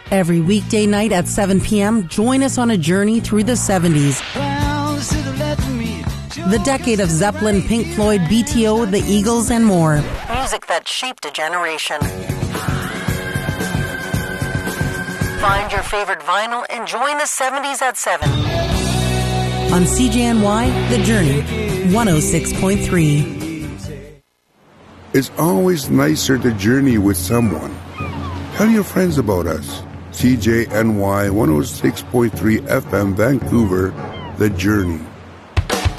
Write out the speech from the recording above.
Every weekday night at 7 p.m., join us on a journey through the 70s. The decade of Zeppelin, Pink Floyd, BTO, the Eagles, and more. Music that shaped a generation. Find your favorite vinyl and join the 70s at 7. On CJNY, The Journey, 106.3. It's always nicer to journey with someone. Tell your friends about us. CJNY 106.3 FM Vancouver, The Journey.